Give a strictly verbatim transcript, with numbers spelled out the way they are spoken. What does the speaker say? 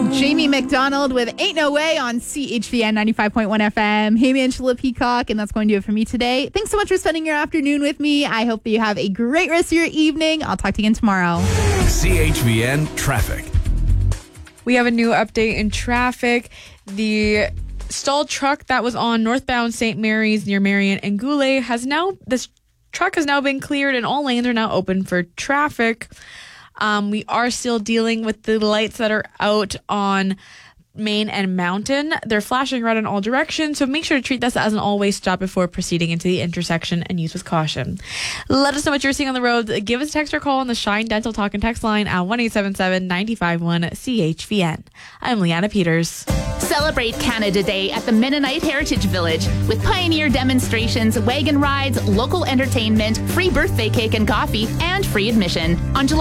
Jamie McDonald with Ain't No Way on C H V N ninety-five point one F M. Hey, I'm Angela Peacock, and that's going to do it for me today. Thanks so much for spending your afternoon with me. I hope that you have a great rest of your evening. I'll talk to you again tomorrow. C H V N traffic. We have a new update in traffic. The stalled truck that was on northbound Saint Mary's near Marion and Goulet has now, this truck has now been cleared and all lanes are now open for traffic. Um, we are still dealing with the lights that are out on Main and Mountain. They're flashing red in all directions, so make sure to treat this as an always stop before proceeding into the intersection and use with caution. Let us know what you're seeing on the road. Give us a text or call on the Shine Dental Talk and Text line at one eight seven seven, nine five one, C H V N. I'm Leanna Peters. Celebrate Canada Day at the Mennonite Heritage Village with pioneer demonstrations, wagon rides, local entertainment, free birthday cake and coffee, and free admission. On July